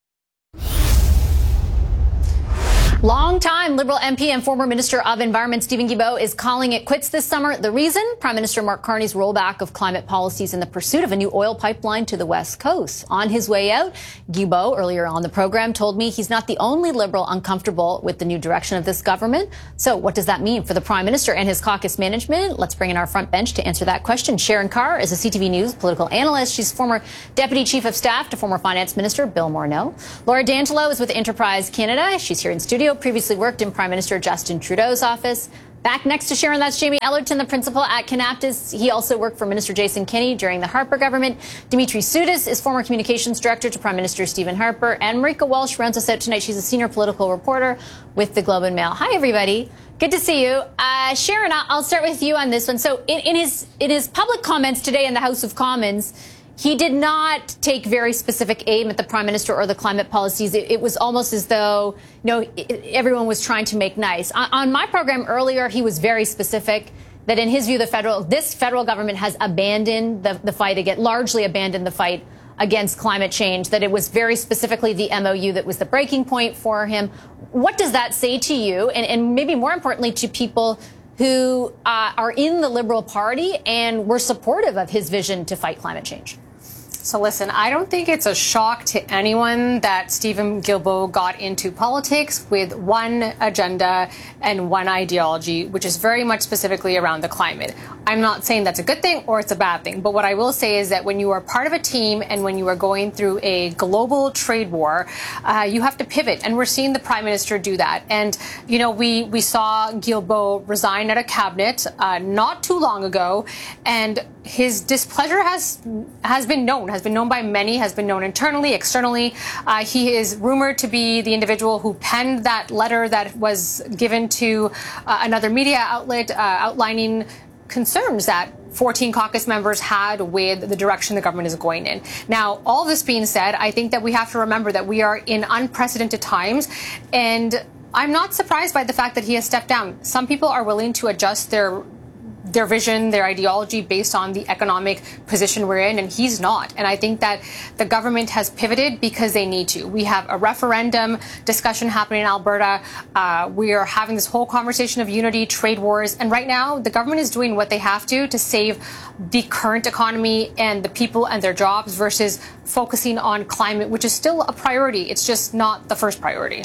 Longtime Liberal M P and former Minister of Environment Steven Guilbeault is calling it quits this summer. The reason? Prime Minister Mark Carney's rollback of climate policies in the pursuit of a new oil pipeline to the West Coast. On his way out, Guilbeault, earlier on the program, told me he's not the only Liberal uncomfortable with the new direction of this government. So what does that mean for the Prime Minister and his caucus management? Let's bring in our front bench to answer that question. Sharon Carr is a C T V News political analyst. She's former Deputy Chief of Staff to former Finance Minister Bill Morneau. Laura D'Angelo is with Enterprise Canada. She's here in studio. Previously worked in Prime Minister Justin Trudeau's office. Back next to Sharon, that's Jamie Ellerton, the principal at Canaptus. He also worked for Minister Jason Kenney during the Harper government. Dimitri Soudis is former communications director to Prime Minister Stephen Harper. And Marika Walsh rounds us out tonight. She's a senior political reporter with the Globe and Mail. Hi, everybody. Good to see you. Uh, Sharon, I'll start with you on this one. So in, in his in his public comments today in the House of Commons, he did not take very specific aim at the Prime Minister or the climate policies. It, it was almost as though, you know, it, everyone was trying to make nice. On, on my program earlier, he was very specific that in his view, the federal, this federal government has abandoned the, the fight against, largely abandoned the fight against climate change, that it was very specifically the M O U that was the breaking point for him. What does that say to you? And, and maybe more importantly, to people who uh, are in the Liberal Party and were supportive of his vision to fight climate change? So listen, I don't think it's a shock to anyone that Steven Guilbeault got into politics with one agenda and one ideology, which is very much specifically around the climate. I'm not saying that's a good thing or it's a bad thing, but what I will say is that when you are part of a team and when you are going through a global trade war, uh, you have to pivot, and we're seeing the Prime Minister do that. And, you know, we, we saw Guilbeault resign out of cabinet uh, not too long ago, and his displeasure has has been known, has been known by many, has been known internally, externally. Uh, he is rumored to be the individual who penned that letter that was given to uh, another media outlet uh, outlining concerns that fourteen caucus members had with the direction the government is going in. Now, all this being said, I think that we have to remember that we are in unprecedented times, and I'm not surprised by the fact that he has stepped down. Some people are willing to adjust their their vision, their ideology based on the economic position we're in, and he's not. And I think that the government has pivoted because they need to. We have a referendum discussion happening in Alberta. Uh, we are having this whole conversation of unity, trade wars, and right now the government is doing what they have to to save the current economy and the people and their jobs versus focusing on climate, which is still a priority. It's just not the first priority.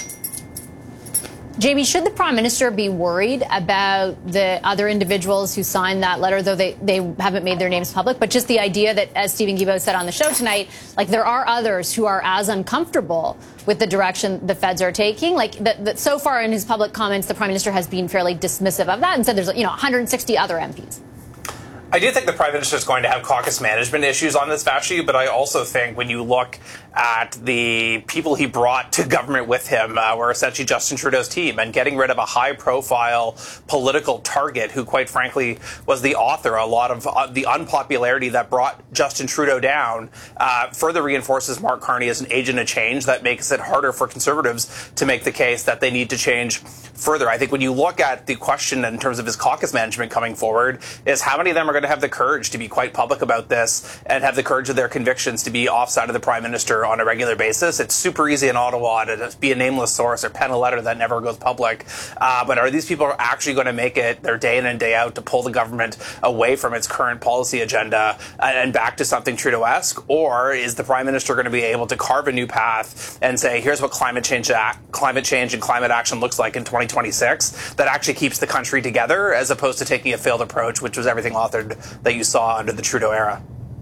Jamie, should the Prime Minister be worried about the other individuals who signed that letter, though they, they haven't made their names public, but just the idea that, as Steven Guilbeault said on the show tonight, like there are others who are as uncomfortable with the direction the feds are taking? Like that, that so far in his public comments, the Prime Minister has been fairly dismissive of that and said there's, you know, one hundred sixty other M Ps. I do think the Prime Minister is going to have caucus management issues on this issue, but I also think when you look at the people he brought to government with him uh, were essentially Justin Trudeau's team, and getting rid of a high-profile political target who, quite frankly, was the author of a lot of uh, the unpopularity that brought Justin Trudeau down, uh, further reinforces Mark Carney as an agent of change that makes it harder for Conservatives to make the case that they need to change further. I think when you look at the question in terms of his caucus management coming forward is how many of them are going to have the courage to be quite public about this and have the courage of their convictions to be offside of the Prime Minister on a regular basis. It's super easy in Ottawa to be a nameless source or pen a letter that never goes public. Uh, but are these people actually going to make it their day in and day out to pull the government away from its current policy agenda and back to something Trudeau-esque? Or is the Prime Minister going to be able to carve a new path and say, here's what climate change, act, climate change and climate action looks like in twenty twenty twenty-six that actually keeps the country together, as opposed to taking a failed approach, which was everything authored that you saw under the Trudeau era?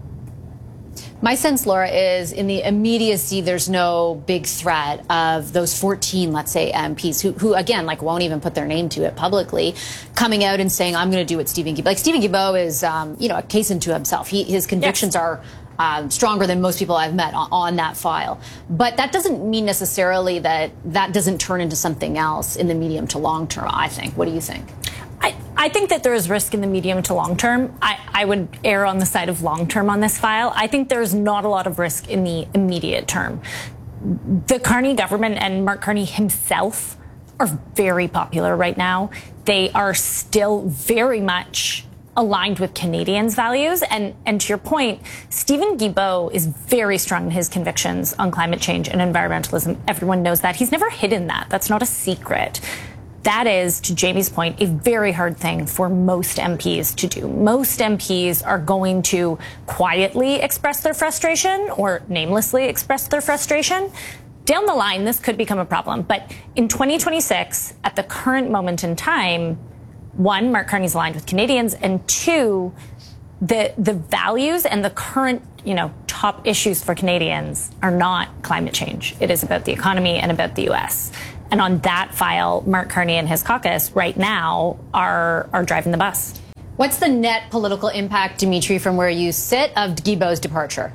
My sense, Laura, is in the immediacy, there's no big threat of those fourteen, let's say, M Ps who, who again, like, won't even put their name to it publicly, coming out and saying, I'm going to do what Stephen Guilbeault. Like, Stephen Guilbeault is, um, you know, a case unto himself. He, his convictions yes. are um, stronger than most people I've met on, on that file. But that doesn't mean necessarily that that doesn't turn into something else in the medium to long term, I think. What do you think? I, I think that there is risk in the medium to long term. I, I would err on the side of long term on this file. I think there's not a lot of risk in the immediate term. The Carney government and Mark Carney himself are very popular right now. They are still very much aligned with Canadians' values. And, and to your point, Stephen Guilbeault is very strong in his convictions on climate change and environmentalism. Everyone knows that. He's never hidden that. That's not a secret. That is, to Jamie's point, a very hard thing for most M Ps to do. Most M Ps are going to quietly express their frustration or namelessly express their frustration. Down the line, this could become a problem. But in twenty twenty-six, at the current moment in time, one, Mark Carney's aligned with Canadians, and two, the the values and the current, you know, top issues for Canadians are not climate change. It is about the economy and about the U S. And on that file, Mark Carney and his caucus right now are are driving the bus. What's the net political impact, Dimitri, from where you sit, of Guilbeault's departure?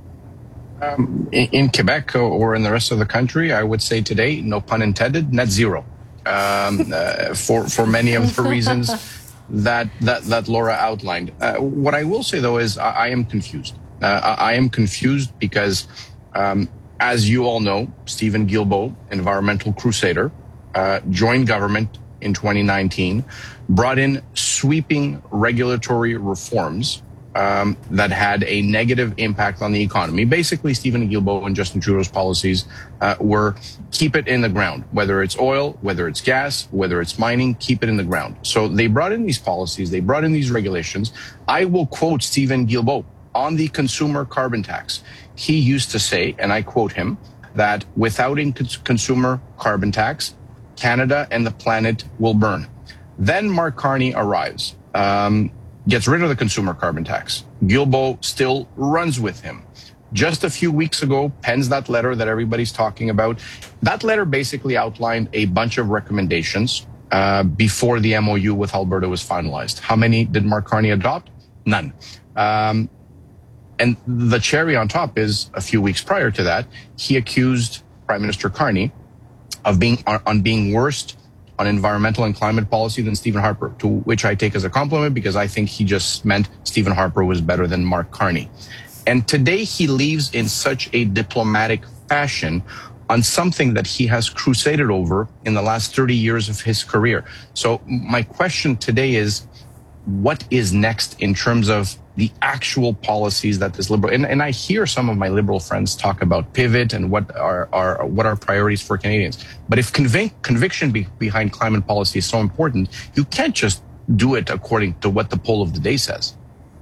Um, in, in Quebec or in the rest of the country, I would say today, no pun intended, net zero. Um, uh, for for many of the reasons that that that Laura outlined. Uh, what I will say though is I, I am confused. Uh, I, I am confused because. Um, As you all know, Stephen Guilbeault, environmental crusader, uh, joined government in twenty nineteen, brought in sweeping regulatory reforms um, that had a negative impact on the economy. Basically, Stephen Guilbeault and Justin Trudeau's policies uh, were keep it in the ground, whether it's oil, whether it's gas, whether it's mining, keep it in the ground. So they brought in these policies, they brought in these regulations. I will quote Stephen Guilbeault on the consumer carbon tax. He used to say, and I quote him, that without a consumer carbon tax, Canada and the planet will burn. Then Mark Carney arrives, um, gets rid of the consumer carbon tax. Guilbeault still runs with him. Just a few weeks ago, pens that letter that everybody's talking about. That letter basically outlined a bunch of recommendations uh, before the M O U with Alberta was finalized. How many did Mark Carney adopt? None. Um, And the cherry on top is a few weeks prior to that, he accused Prime Minister Carney of being on, on being worst on environmental and climate policy than Stephen Harper, to which I take as a compliment because I think he just meant Stephen Harper was better than Mark Carney. And today he leaves in such a diplomatic fashion on something that he has crusaded over in the last thirty years of his career. So my question today is, what is next in terms of the actual policies that this liberal, and, and I hear some of my liberal friends talk about pivot and what are, are what are priorities for Canadians. But if convic- conviction be, behind climate policy is so important, you can't just do it according to what the poll of the day says.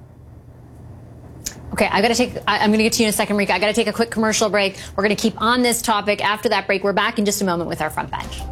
Okay, I got to take, I, I'm going to get to you in a second, Marika. I got to take a quick commercial break. We're going to keep on this topic. After that break, we're back in just a moment with our front bench.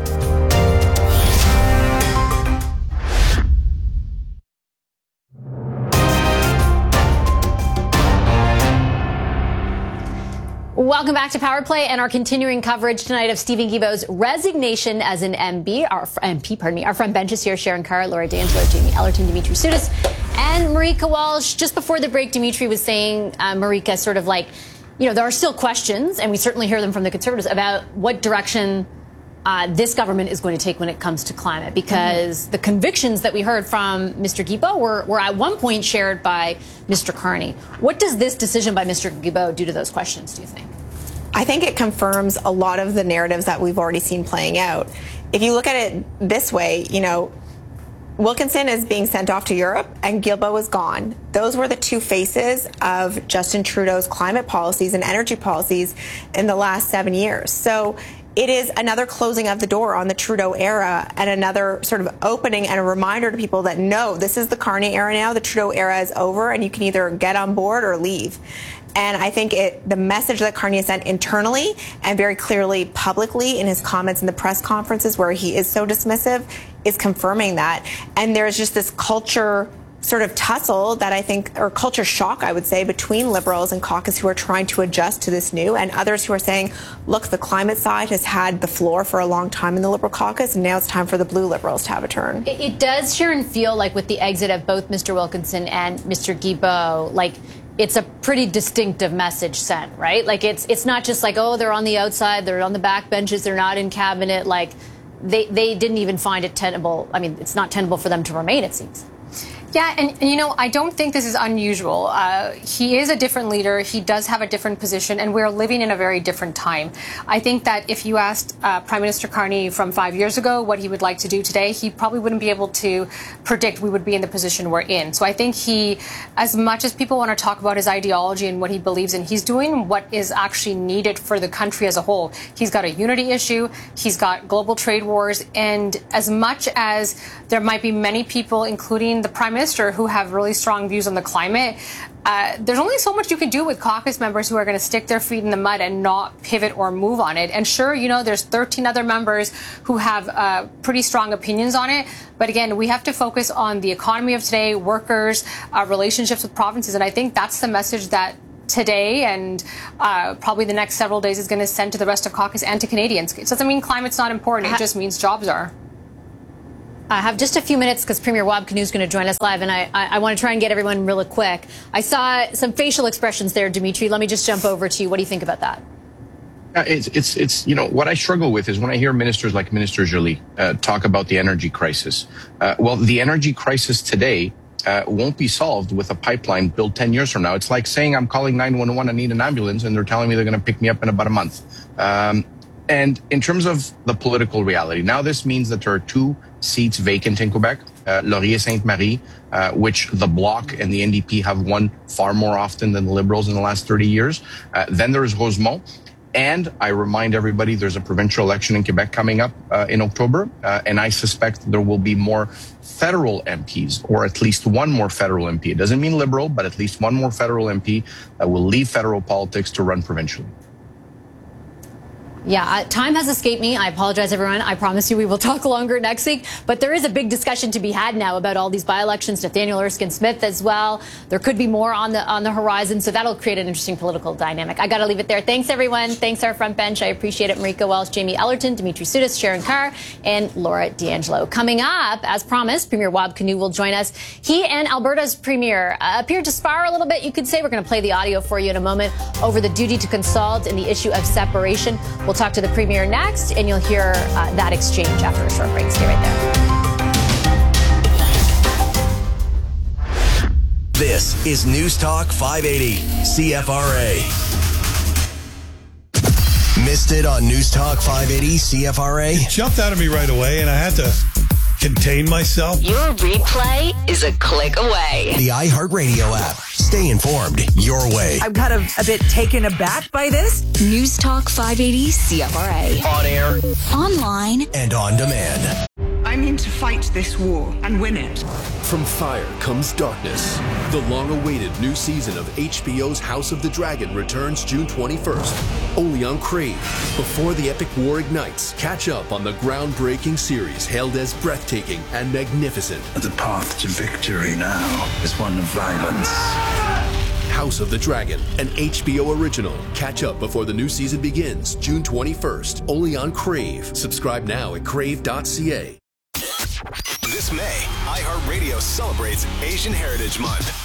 Welcome back to Power Play and our continuing coverage tonight of Stephen Guilbeault's resignation as an M P. Our M P, pardon me. Our front bench is here: Sharon Carr, Laura D'Angelo, Jamie Ellerton, Dimitri Soudis, and Marika Walsh. Just before the break, Dimitri was saying, uh, Marika, sort of like, you know, there are still questions, and we certainly hear them from the Conservatives about what direction uh, this government is going to take when it comes to climate, because mm-hmm. the convictions that we heard from Mister Guilbeault were, were at one point shared by Mister Carney. What does this decision by Mister Guilbeault do to those questions, do you think? I think it confirms a lot of the narratives that we've already seen playing out. If you look at it this way, you know, Wilkinson is being sent off to Europe and Guilbeault is gone. Those were the two faces of Justin Trudeau's climate policies and energy policies in the last seven years. So it is another closing of the door on the Trudeau era and another sort of opening and a reminder to people that no, this is the Carney era now. The Trudeau era is over and you can either get on board or leave. And I think it, the message that Carney has sent internally and very clearly publicly in his comments in the press conferences where he is so dismissive is confirming that. And there's just this culture sort of tussle that I think, or culture shock, I would say, between Liberals and caucus who are trying to adjust to this new, and others who are saying, look, the climate side has had the floor for a long time in the Liberal caucus, and now it's time for the blue Liberals to have a turn. It, it does, Sharon, feel like with the exit of both Mister Wilkinson and Mister Guilbeault, like it's a pretty distinctive message sent, right? Like it's it's not just like, oh, they're on the outside, they're on the back benches, they're not in cabinet. Like they, they didn't even find it tenable. I mean, it's not tenable for them to remain, it seems. Yeah, and, and, you know, I don't think this is unusual. Uh, he is a different leader. He does have a different position, and we're living in a very different time. I think that if you asked uh, Prime Minister Carney from five years ago what he would like to do today, he probably wouldn't be able to predict we would be in the position we're in. So I think he, as much as people want to talk about his ideology and what he believes in, he's doing what is actually needed for the country as a whole. He's got a unity issue. He's got global trade wars. And as much as there might be many people, including the Prime Minister, who have really strong views on the climate, uh, there's only so much you can do with caucus members who are going to stick their feet in the mud and not pivot or move on it. And sure, you know, there's thirteen other members who have uh, pretty strong opinions on it. But again, we have to focus on the economy of today, workers, uh, relationships with provinces. And I think that's the message that today and uh, probably the next several days is going to send to the rest of caucus and to Canadians. It doesn't mean climate's not important. It just means jobs are. I have just a few minutes because Premier Wab Kinew is going to join us live, and I, I, I want to try and get everyone really quick. I saw some facial expressions there, Dimitri. Let me just jump over to you. What do you think about that? Uh, it's, it's, it's, you know, what I struggle with is when I hear ministers like Minister Joly uh, talk about the energy crisis. Uh, well, the energy crisis today uh, won't be solved with a pipeline built ten years from now. It's like saying I'm calling nine one one, I need an ambulance, and they're telling me they're going to pick me up in about a month. Um, and in terms of the political reality, now this means that there are two seats vacant in Quebec, uh, Laurier-Sainte-Marie, uh, which the Bloc and the N D P have won far more often than the Liberals in the last thirty years. Uh, then there's Rosemont. And I remind everybody there's a provincial election in Quebec coming up uh, in October. Uh, and I suspect there will be more federal M Ps, or at least one more federal M P. It doesn't mean Liberal, but at least one more federal M P that will leave federal politics to run provincially. Yeah, uh, time has escaped me. I apologize, everyone. I promise you we will talk longer next week. But there is a big discussion to be had now about all these by-elections. Nathaniel Erskine Smith as well. There could be more on the on the horizon, so that'll create an interesting political dynamic. I got to leave it there. Thanks, everyone. Thanks, our front bench. I appreciate it. Marika Welsh, Jamie Ellerton, Dimitri Soudis, Sharon Carr, and Laura D'Angelo. Coming up, as promised, Premier Wab Kinew will join us. He and Alberta's Premier uh, appeared to spar a little bit, you could say. We're going to play the audio for you in a moment over the duty to consult and the issue of separation. We'll talk to the Premier next, and you'll hear uh, that exchange after a short break. Stay right there. This is News Talk five eighty C F R A. Missed it on News Talk five eighty C F R A? It jumped out of me right away, and I had to contain myself. Your replay is a click away. The iHeartRadio app. Stay informed your way. I'm kind of a bit taken aback by this. News Talk five eighty C F R A. On air, online, and on demand. I'm in to fight this war and win it. From fire comes darkness. The long-awaited new season of H B O's House of the Dragon returns June twenty-first, only on Crave. Before the epic war ignites, catch up on the groundbreaking series hailed as breathtaking and magnificent. The path to victory now is one of violence. House of the Dragon, an H B O original. Catch up before the new season begins June twenty-first, only on Crave. Subscribe now at crave dot c a. This May, iHeartRadio celebrates Asian Heritage Month.